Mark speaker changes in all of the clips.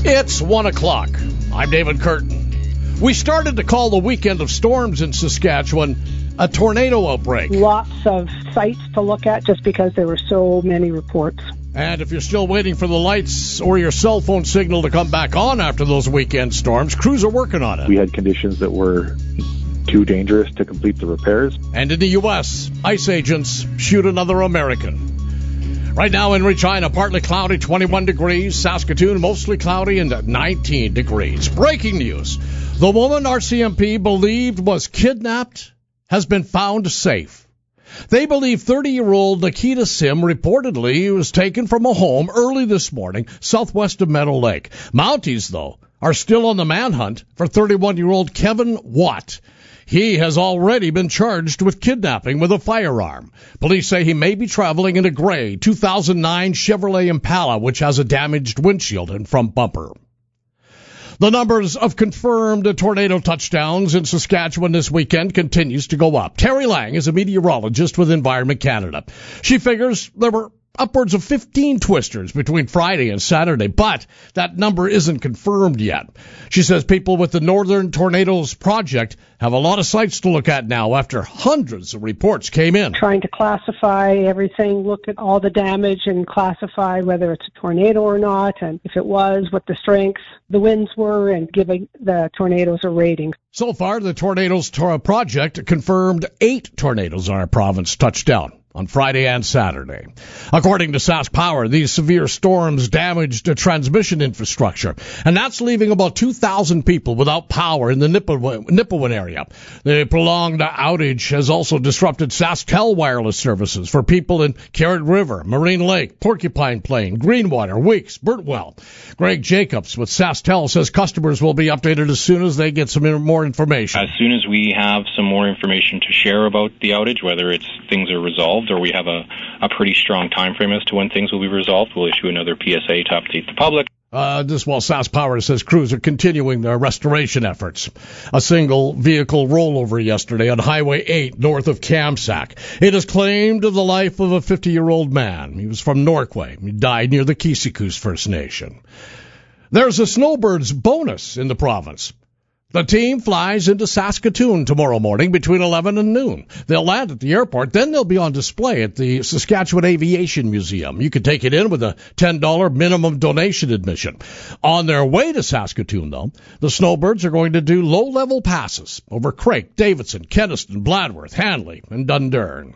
Speaker 1: It's 1 o'clock. I'm David Curtin. We started to call the weekend of storms in Saskatchewan a tornado outbreak.
Speaker 2: Lots of sites to look at just because there were so many reports.
Speaker 1: And if you're still waiting for the lights or your cell phone signal to come back on after those weekend storms, crews are working on it.
Speaker 3: We had conditions that were too dangerous to complete the repairs.
Speaker 1: And in the U.S., ICE agents shoot another American. Right now in Regina, partly cloudy, 21 degrees. Saskatoon, mostly cloudy and 19 degrees. Breaking news. The woman RCMP believed was kidnapped has been found safe. They believe 30-year-old Nikita Sim reportedly was taken from a home early this morning southwest of Meadow Lake. Mounties, though, are still on the manhunt for 31-year-old Kevin Watt. He has already been charged with kidnapping with a firearm. Police say he may be traveling in a gray 2009 Chevrolet Impala, which has a damaged windshield and front bumper. The numbers of confirmed tornado touchdowns in Saskatchewan this weekend continues to go up. Terry Lang is a meteorologist with Environment Canada. She figures there were upwards of 15 twisters between Friday and Saturday, but that number isn't confirmed yet. She says people with the Northern Tornadoes Project have a lot of sites to look at now after hundreds of reports came in.
Speaker 2: Trying to classify everything, look at all the damage and classify whether it's a tornado or not, and if it was, what the strengths, the winds were, and giving the tornadoes a rating.
Speaker 1: So far, the Tornadoes Project confirmed 8 tornadoes in our province touched down on Friday and Saturday. According to Sask Power, these severe storms damaged the transmission infrastructure, and that's leaving about 2,000 people without power in the Nipawin area. The prolonged outage has also disrupted SaskTel wireless services for people in Carrot River, Marine Lake, Porcupine Plain, Greenwater, Weeks, Burtwell. Greg Jacobs with SaskTel says customers will be updated as soon as they get some more information.
Speaker 4: As soon as we have some more information to share about the outage, whether it's things are resolved or we have a pretty strong time frame as to when things will be resolved, we'll issue another PSA to update the public.
Speaker 1: This while Sask Power says crews are continuing their restoration efforts. A single vehicle rollover yesterday on Highway 8 north of Kamsack. It has claimed the life of a 50-year-old man. He was from Norquay. He died near the Kisikuus First Nation. There's a snowbirds bonus in the province. The team flies into Saskatoon tomorrow morning between 11 and noon. They'll land at the airport, then they'll be on display at the Saskatchewan Aviation Museum. You can take it in with a $10 minimum donation admission. On their way to Saskatoon, though, the snowbirds are going to do low-level passes over Craik, Davidson, Kenaston, Bladworth, Hanley, and Dundurn.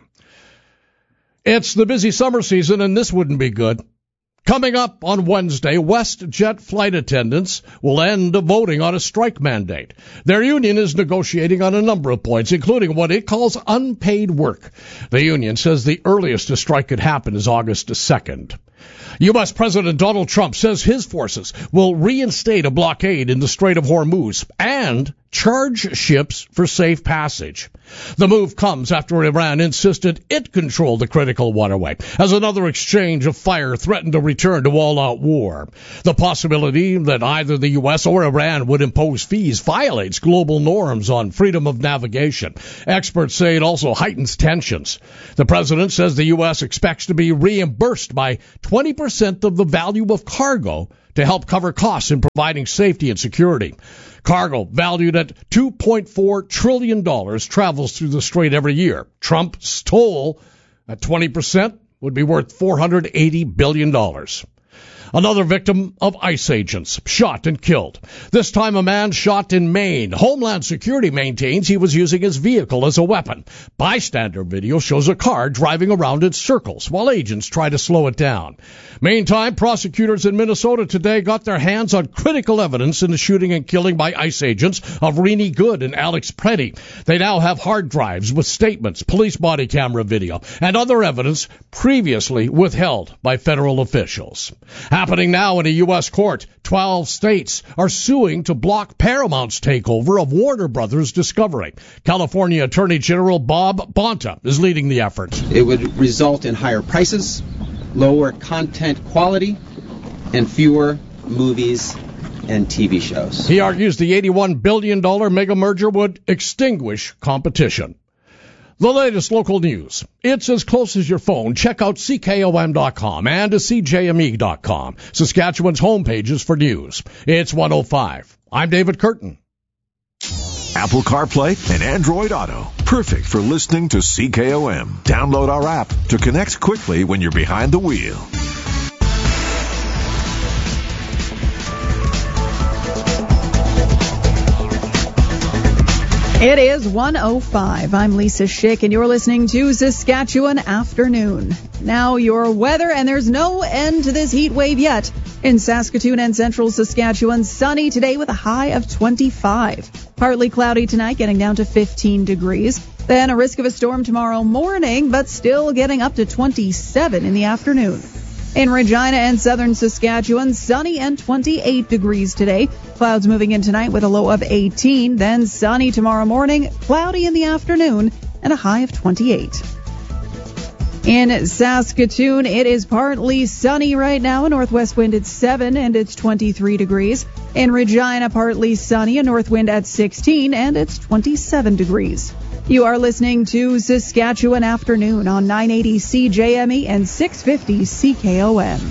Speaker 1: It's the busy summer season, and this wouldn't be good. Coming up on Wednesday, WestJet flight attendants will end voting on a strike mandate. Their union is negotiating on a number of points, including what it calls unpaid work. The union says the earliest a strike could happen is August 2nd. U.S. President Donald Trump says his forces will reinstate a blockade in the Strait of Hormuz and charge ships for safe passage. The move comes after Iran insisted it controlled the critical waterway as another exchange of fire threatened to return to all-out war. The possibility that either the U.S. or Iran would impose fees violates global norms on freedom of navigation. Experts say it also heightens tensions. The president says the U.S. expects to be reimbursed by 20% of the value of cargo to help cover costs in providing safety and security. Cargo, valued at $2.4 trillion, travels through the strait every year. Trump's toll at 20% would be worth $480 billion. Another victim of ICE agents, shot and killed. This time a man shot in Maine. Homeland Security maintains he was using his vehicle as a weapon. Bystander video shows a car driving around in circles while agents try to slow it down. Meantime, prosecutors in Minnesota today got their hands on critical evidence in the shooting and killing by ICE agents of Renee Good and Alex Preddy. They now have hard drives with statements, police body camera video, and other evidence previously withheld by federal officials. Happening now in a U.S. court, 12 states are suing to block Paramount's takeover of Warner Brothers Discovery. California Attorney General Bob Bonta is leading the effort.
Speaker 5: It would result in higher prices, lower content quality, and fewer movies and TV shows.
Speaker 1: He argues the $81 billion mega merger would extinguish competition. The latest local news. It's as close as your phone. Check out CKOM.com and CJME.com. Saskatchewan's homepages for news. It's 105. I'm David Curtin.
Speaker 6: Apple CarPlay and Android Auto. Perfect for listening to CKOM. Download our app to connect quickly when you're behind the wheel.
Speaker 7: It is 1:05. I'm Lisa Schick, and you're listening to Saskatchewan Afternoon. Now your weather, and there's no end to this heat wave yet. In Saskatoon and central Saskatchewan, sunny today with a high of 25. Partly cloudy tonight, getting down to 15 degrees. Then a risk of a storm tomorrow morning, but still getting up to 27 in the afternoon. In Regina and southern Saskatchewan, sunny and 28 degrees today. Clouds moving in tonight with a low of 18. Then sunny tomorrow morning, cloudy in the afternoon, and a high of 28. In Saskatoon, it is partly sunny right now. A northwest wind at 7, and it's 23 degrees. In Regina, partly sunny, a north wind at 16, and it's 27 degrees. You are listening to Saskatchewan Afternoon on 980 CJME and 650 CKOM.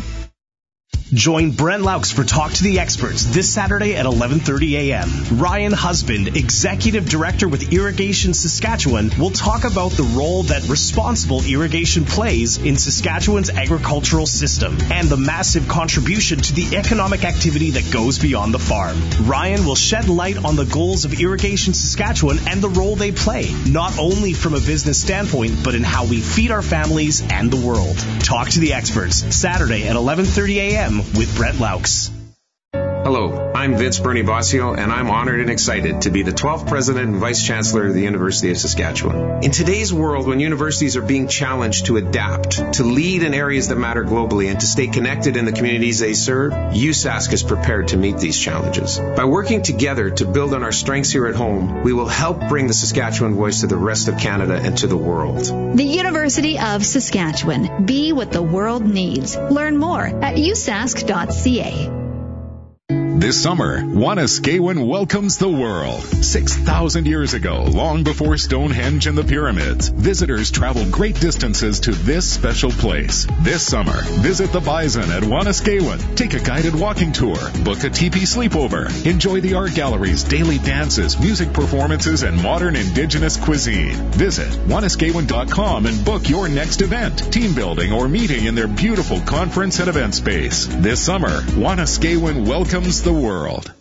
Speaker 8: Join Brent Laux for Talk to the Experts this Saturday at 11:30 a.m. Ryan Husband, Executive Director with Irrigation Saskatchewan, will talk about the role that responsible irrigation plays in Saskatchewan's agricultural system and the massive contribution to the economic activity that goes beyond the farm. Ryan will shed light on the goals of Irrigation Saskatchewan and the role they play, not only from a business standpoint, but in how we feed our families and the world. Talk to the Experts, Saturday at 11:30 a.m. with Brent Laux.
Speaker 9: Hello, I'm Vince Bernie Bossio, and I'm honored and excited to be the 12th President and Vice Chancellor of the University of Saskatchewan. In today's world, when universities are being challenged to adapt, to lead in areas that matter globally, and to stay connected in the communities they serve, USask is prepared to meet these challenges. By working together to build on our strengths here at home, we will help bring the Saskatchewan voice to the rest of Canada and to the world.
Speaker 10: The University of Saskatchewan. Be what the world needs. Learn more at usask.ca.
Speaker 11: This summer, Wanuskewin welcomes the world. 6,000 years ago, long before Stonehenge and the pyramids, visitors traveled great distances to this special place. This summer, visit the Bison at Wanuskewin. Take a guided walking tour, book a teepee sleepover, enjoy the art galleries, daily dances, music performances, and modern indigenous cuisine. Visit wanuskewin.com and book your next event, team building, or meeting in their beautiful conference and event space. This summer, Wanuskewin welcomes the world.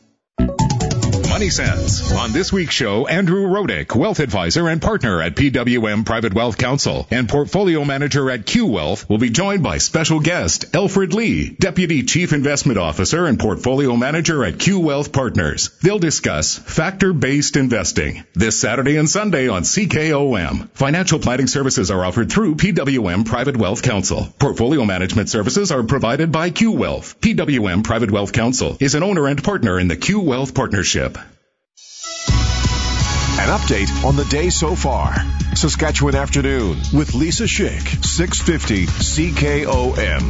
Speaker 11: Money Sense. On this week's show, Andrew Rodick, wealth advisor and partner at PWM Private Wealth Counsel and portfolio manager at Q Wealth, will be joined by special guest Alfred Lee, Deputy Chief Investment Officer and portfolio manager at Q Wealth Partners. They'll discuss factor-based investing this Saturday and Sunday on CKOM. Financial planning services are offered through PWM Private Wealth Counsel. Portfolio management services are provided by Q Wealth. PWM Private Wealth Counsel is an owner and partner in the Q Wealth Partnership.
Speaker 6: An update on the day so far. Saskatchewan Afternoon with Lisa Schick, 650 CKOM.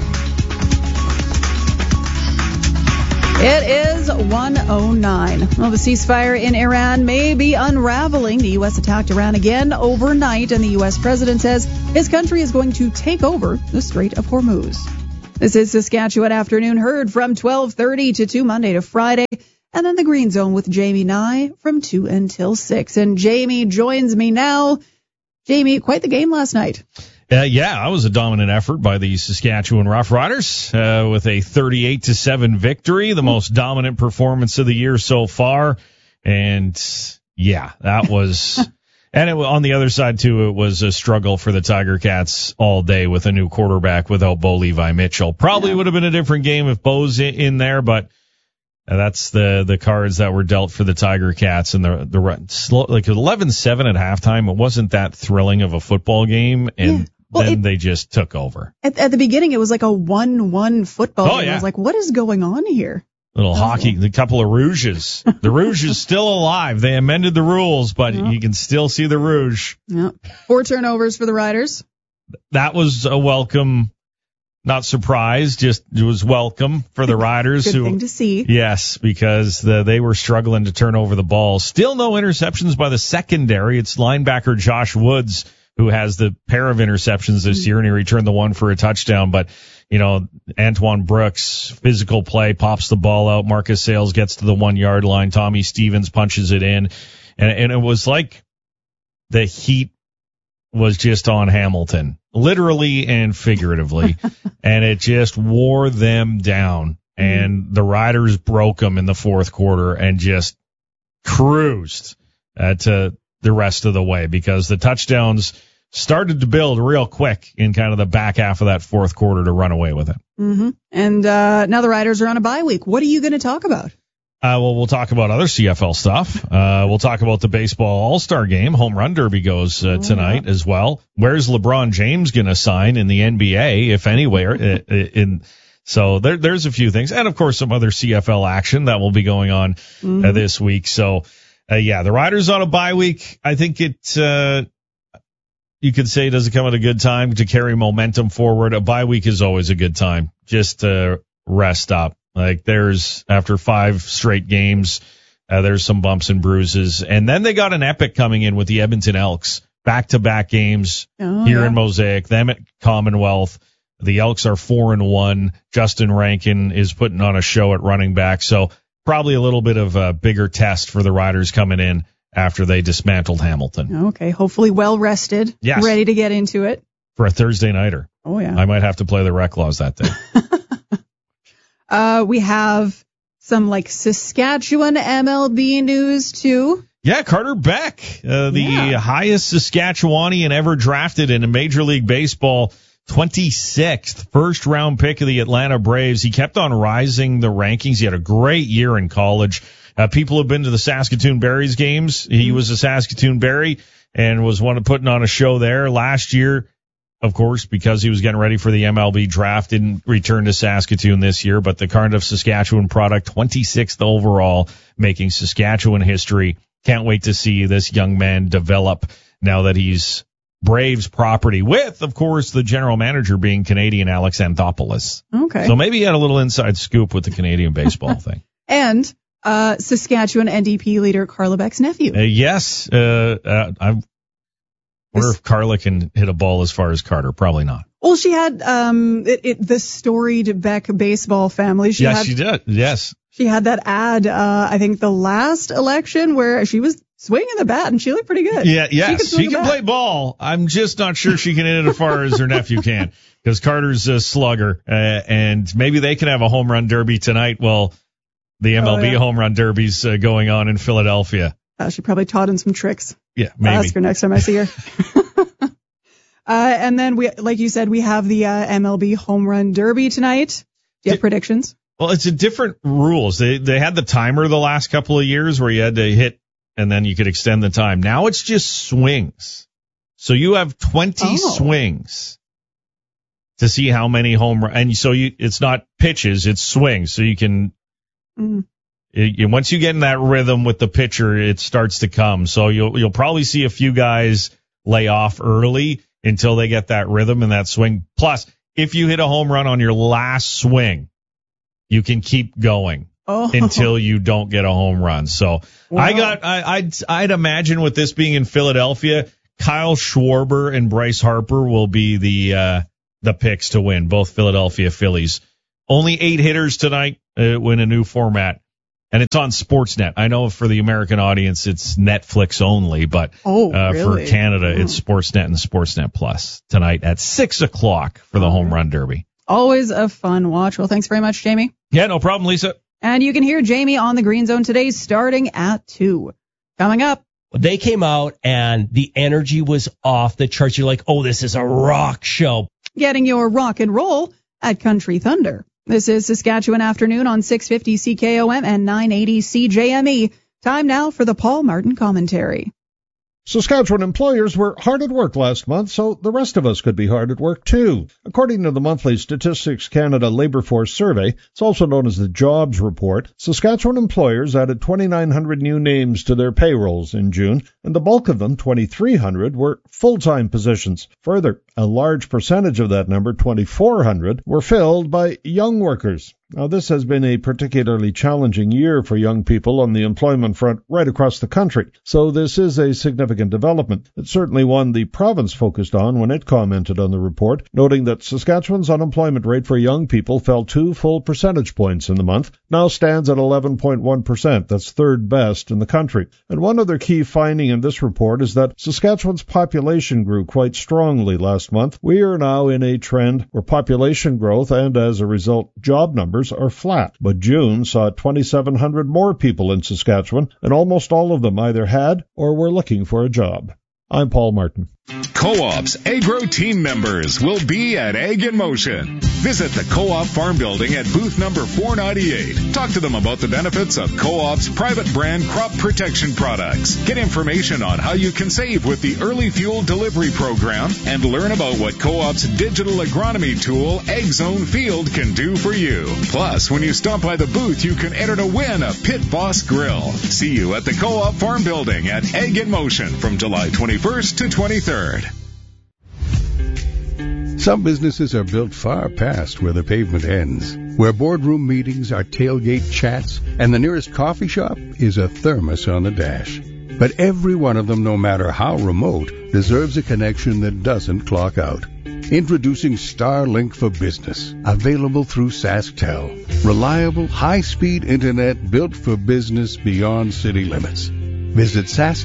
Speaker 7: It is 1:09. Well, the ceasefire in Iran may be unraveling. The U.S. attacked Iran again overnight, and the U.S. president says his country is going to take over the Strait of Hormuz. This is Saskatchewan Afternoon, heard from 12:30 to 2 Monday to Friday. And then the Green Zone with Jamie Nye from 2 until 6. And Jamie joins me now. Jamie, quite the game last night.
Speaker 12: Yeah, it was a dominant effort by the Saskatchewan Roughriders with a 38-7 victory, the most dominant performance of the year so far. And yeah, that was, and on the other side too, it was a struggle for the Tiger Cats all day with a new quarterback without Bo Levi Mitchell. Probably would have been a different game if Bo's in there, but that's the cards that were dealt for the Tiger Cats, and the like 11-7 at halftime. It wasn't that thrilling of a football game, and then they just took over.
Speaker 7: At the beginning, it was like a 1-1 football game. I was like, what is going on here?
Speaker 12: Little hockey, a couple of Rouges. The Rouge is still alive. They amended the rules, but you can still see the Rouge.
Speaker 7: Yep. 4 turnovers for the Riders.
Speaker 12: That was a welcome. Not surprised, just it was welcome for the Riders.
Speaker 7: Good thing to see.
Speaker 12: Yes, because they were struggling to turn over the ball. Still no interceptions by the secondary. It's linebacker Josh Woods who has the pair of interceptions this year, and he returned the one for a touchdown. But, Antoine Brooks, physical play, pops the ball out. Marcus Sayles gets to the 1 yard line. Tommy Stevens punches it in. And it was like the heat was just on Hamilton, literally and figuratively. And it just wore them down. And the Riders broke them in the fourth quarter and just cruised to the rest of the way, because the touchdowns started to build real quick in kind of the back half of that fourth quarter to run away with it.
Speaker 7: Mm-hmm. And now the Riders are on a bye week. What are you going to talk about?
Speaker 12: Well, we'll talk about other CFL stuff. We'll talk about the baseball All-Star game. Home Run Derby goes tonight as well. Where's LeBron James going to sign in the NBA, if anywhere? So there's a few things. And, of course, some other CFL action that will be going on this week. So, the Riders on a bye week. I think you could say it doesn't come at a good time to carry momentum forward. A bye week is always a good time just to rest up. Like, after 5 straight games, there's some bumps and bruises. And then they got an epic coming in with the Edmonton Elks. Back-to-back games here in Mosaic, them at Commonwealth. The Elks are 4-1. Justin Rankin is putting on a show at running back. So probably a little bit of a bigger test for the Riders coming in after they dismantled Hamilton.
Speaker 7: Okay, hopefully well-rested, ready to get into it.
Speaker 12: For a Thursday nighter.
Speaker 7: Oh, yeah.
Speaker 12: I might have to play the Rec Laws that day.
Speaker 7: We have some Saskatchewan MLB news too.
Speaker 12: Yeah, Carter Beck, the highest Saskatchewanian ever drafted in a Major League Baseball, 26th, first round pick of the Atlanta Braves. He kept on rising the rankings. He had a great year in college. People have been to the Saskatoon Berries games. He was a Saskatoon Berry and was putting on a show there last year. Of course, because he was getting ready for the MLB draft, didn't return to Saskatoon this year, but the Cardiff Saskatchewan product, 26th overall, making Saskatchewan history. Can't wait to see this young man develop now that he's Braves property, with, of course, the general manager being Canadian Alex Anthopoulos.
Speaker 7: Okay.
Speaker 12: So maybe he had a little inside scoop with the Canadian baseball thing.
Speaker 7: And Saskatchewan NDP leader Carla Beck's nephew.
Speaker 12: Yes. I wonder if Carla can hit a ball as far as Carter. Probably not.
Speaker 7: Well, she had the storied Beck baseball family.
Speaker 12: She did. Yes.
Speaker 7: She had that ad, I think, the last election where she was swinging the bat, and she looked pretty good.
Speaker 12: She can play ball. I'm just not sure she can hit it as far as her nephew can, because Carter's a slugger, and maybe they can have a home run derby tonight while the MLB home run derby's going on in Philadelphia.
Speaker 7: She probably taught him some tricks.
Speaker 12: Yeah, maybe.
Speaker 7: I'll ask her next time I see her. And then like you said, we have the MLB home run derby tonight. Do you have predictions?
Speaker 12: Well, it's a different rules. They had the timer the last couple of years where you had to hit and then you could extend the time. Now it's just swings. So you have 20 swings to see how many home runs. And so it's not pitches, it's swings. So you can, once you get in that rhythm with the pitcher, it starts to come. So you'll probably see a few guys lay off early until they get that rhythm and that swing. Plus, if you hit a home run on your last swing, you can keep going until you don't get a home run. So I'd imagine with this being in Philadelphia, Kyle Schwarber and Bryce Harper will be the picks to win, both Philadelphia Phillies. Only 8 hitters tonight in a new format. And it's on Sportsnet. I know for the American audience, it's Netflix only, but
Speaker 7: really?
Speaker 12: For Canada, it's Sportsnet and Sportsnet Plus tonight at 6:00 for the Home Run Derby.
Speaker 7: Always a fun watch. Well, thanks very much, Jamie.
Speaker 12: Yeah, no problem, Lisa.
Speaker 7: And you can hear Jamie on the Green Zone today starting at 2. Coming up.
Speaker 13: They came out and the energy was off the charts. You're like, oh, this is a rock show.
Speaker 7: Getting your rock and roll at Country Thunder. This is Saskatchewan Afternoon on 650 CKOM and 980 CJME. Time now for the Paul Martin Commentary.
Speaker 1: Saskatchewan employers were hard at work last month, so the rest of us could be hard at work too. According to the monthly Statistics Canada Labour Force Survey, it's also known as the Jobs Report, Saskatchewan employers added 2,900 new names to their payrolls in June, and the bulk of them, 2,300, were full-time positions. Further, a large percentage of that number, 2,400, were filled by young workers.
Speaker 14: Now, this has been a particularly challenging year for young people on the employment front right across the country, so this is a significant development. It's certainly one the province focused on when it commented on the report, noting that Saskatchewan's unemployment rate for young people fell 2 full percentage points in the month, now stands at 11.1%. That's third best in the country. And one other key finding in this report is that Saskatchewan's population grew quite strongly last month. We are now in a trend where population growth and, as a result, job numbers are flat, but June saw 2,700 more people in Saskatchewan, and almost all of them either had or were looking for a job. I'm Paul Martin.
Speaker 11: Co-op's Agro team members will be at Ag in Motion. Visit the Co-op Farm Building at booth number 498. Talk to them about the benefits of Co-op's private brand crop protection products. Get information on how you can save with the Early Fuel Delivery Program and learn about what Co-op's digital agronomy tool, AgZone Field, can do for you. Plus, when you stop by the booth, you can enter to win a Pit Boss grill. See you at the Co-op Farm Building at Ag in Motion from July 21st to 23rd.
Speaker 15: Some businesses are built far past where the pavement ends, where boardroom meetings are tailgate chats, and the nearest coffee shop is a thermos on the dash. But every one of them, no matter how remote, deserves a connection that doesn't clock out. Introducing Starlink for Business, available through SaskTel. Reliable, high-speed internet built for business beyond city limits. Visit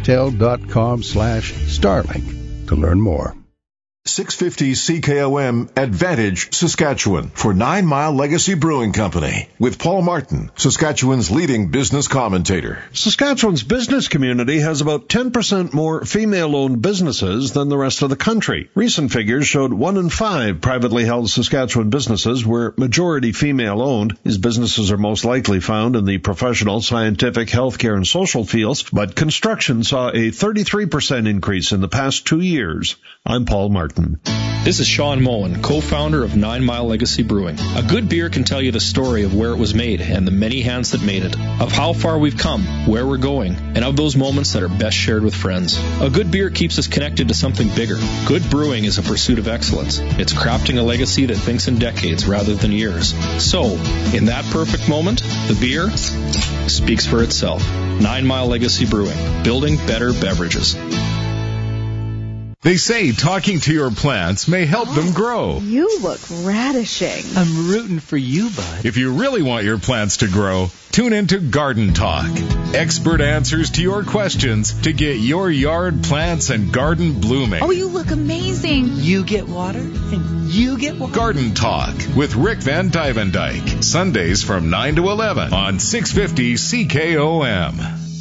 Speaker 15: SaskTel.com/Starlink to learn more.
Speaker 6: 650 CKOM Advantage, Saskatchewan, for 9 Mile Legacy Brewing Company, with Paul Martin, Saskatchewan's leading business commentator.
Speaker 14: Saskatchewan's business community has about 10% more female-owned businesses than the rest of the country. Recent figures showed 1 in 5 privately held Saskatchewan businesses were majority female-owned. These businesses are most likely found in the professional, scientific, healthcare, and social fields, but construction saw a 33% increase in the past 2 years. I'm Paul Martin.
Speaker 16: This is Sean Moen, co-founder of 9 Mile Legacy Brewing. A good beer can tell you the story of where it was made and the many hands that made it, of how far we've come, where we're going, and of those moments that are best shared with friends. A good beer keeps us connected to something bigger. Good brewing is a pursuit of excellence. It's crafting a legacy that thinks in decades rather than years. So, in that perfect moment, the beer speaks for itself. 9 Mile Legacy Brewing, building better beverages.
Speaker 11: They say talking to your plants may help them grow.
Speaker 7: You look radishing.
Speaker 17: I'm rooting for you, bud.
Speaker 11: If you really want your plants to grow, tune into Garden Talk. Expert answers to your questions to get your yard plants and garden blooming.
Speaker 17: Oh, you look amazing. You get water and you get water.
Speaker 11: Garden Talk with Rick Van Dyke. Sundays from 9 to 11 on 650 CKOM.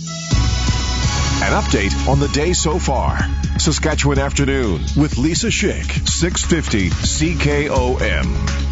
Speaker 6: An update on the day so far. Saskatchewan Afternoon with Lisa Schick, 650 CKOM.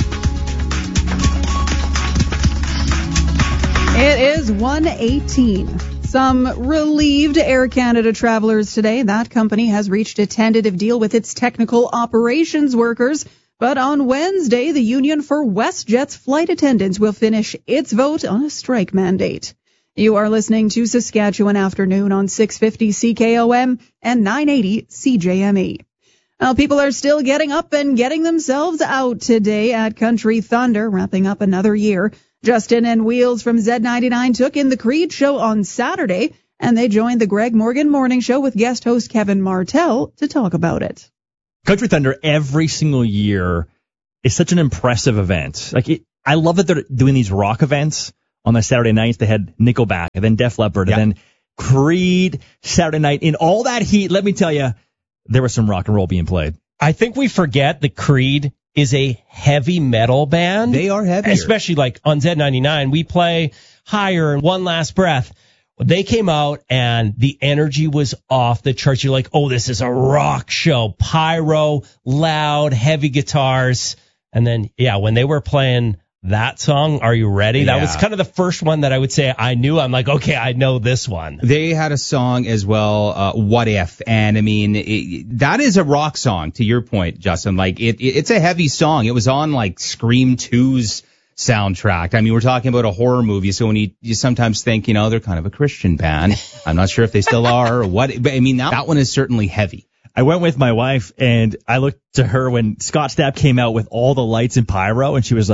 Speaker 7: It is 1:18. Some relieved Air Canada travelers today. That company has reached a tentative deal with its technical operations workers. But on Wednesday, the Union for WestJet's flight attendants will finish its vote on a strike mandate. You are listening to Saskatchewan Afternoon on 650 CKOM and 980 CJME. Well, people are still getting up and getting themselves out today at Country Thunder, wrapping up another year. Justin and Wheels from Z99 took in the Creed show on Saturday, and they joined the Greg Morgan Morning Show with guest host Kevin Martell to talk about it.
Speaker 18: Country Thunder every single year is such an impressive event. I love that they're doing these rock events. On the Saturday nights, they had Nickelback, and then Def Leppard, and then Creed Saturday night. In all that heat, let me tell you, there was some rock and roll being played.
Speaker 13: I think we forget that Creed is a heavy metal band.
Speaker 17: They are heavier.
Speaker 13: Especially like on Z99, we play Higher and One Last Breath. They came out and the energy was off the charts. You're like, oh, this is a rock show. Pyro, loud, heavy guitars. And then, when they were playing that song, Are You Ready? That was kind of the first one that I would say I knew. I'm like, okay, I know this one.
Speaker 17: They had a song as well, What If? And I mean, that is a rock song, to your point, Justin. Like, it's a heavy song. It was on like Scream 2's soundtrack. I mean, we're talking about a horror movie, so when you sometimes think, they're kind of a Christian band. I'm not sure if they still are or what, but I mean, that one is certainly heavy.
Speaker 18: I went with my wife, and I looked to her when Scott Stapp came out with all the lights and pyro, and she was like,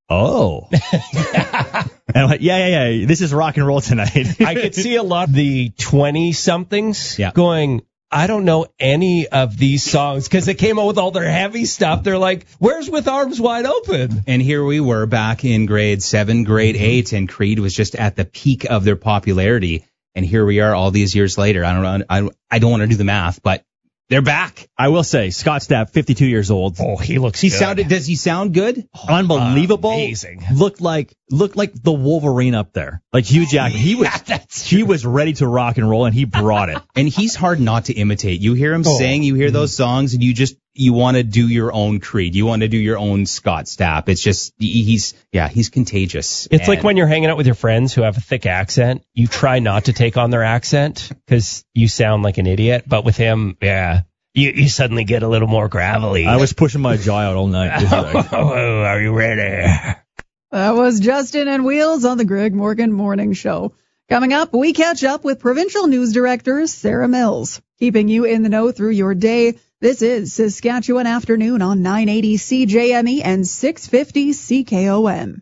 Speaker 18: Oh. And I'm like, yeah. This is rock and roll tonight.
Speaker 13: I could see a lot of the 20-somethings going, I don't know any of these songs because they came out with all their heavy stuff. They're like, where's With Arms Wide Open?
Speaker 17: And here we were back in grade 7, grade 8, and Creed was just at the peak of their popularity. And here we are all these years later. I don't want to do the math, but they're back.
Speaker 18: I will say, Scott Stapp, 52 years old.
Speaker 13: Oh, he looks good.
Speaker 17: Does he sound good?
Speaker 18: Unbelievable.
Speaker 13: Amazing.
Speaker 18: Looked like the Wolverine up there. Like Hugh Jackman. He was ready to rock and roll, and he brought it.
Speaker 17: And he's hard not to imitate. You hear him sing, you hear those songs, and you want to do your own Creed. You want to do your own Scott Stapp. It's just, he's contagious.
Speaker 13: It's like when you're hanging out with your friends who have a thick accent, you try not to take on their accent because you sound like an idiot. But with him, you suddenly get a little more gravelly.
Speaker 18: I was pushing my jaw out all night.
Speaker 13: Are you ready?
Speaker 7: That was Justin and Wheels on the Greg Morgan Morning Show. Coming up, we catch up with Provincial News Director Sarah Mills, keeping you in the know through your day. This is Saskatchewan Afternoon on 980 CJME and 650 CKOM.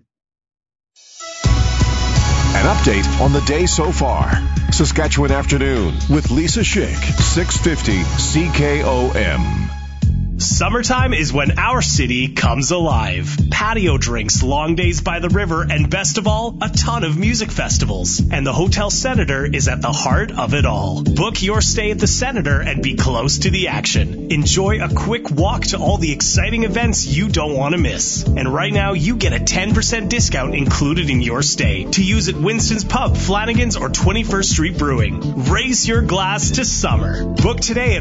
Speaker 6: An update on the day so far. Saskatchewan Afternoon with Lisa Schick, 650 CKOM.
Speaker 8: Summertime is when our city comes alive. Patio drinks, long days by the river, and best of all, a ton of music festivals. And the Hotel Senator is at the heart of it all. Book your stay at the Senator and be close to the action. Enjoy a quick walk to all the exciting events you don't want to miss. And right now, you get a 10% discount included in your stay to use at Winston's Pub, Flanagan's, or 21st Street Brewing. Raise your glass to summer. Book today at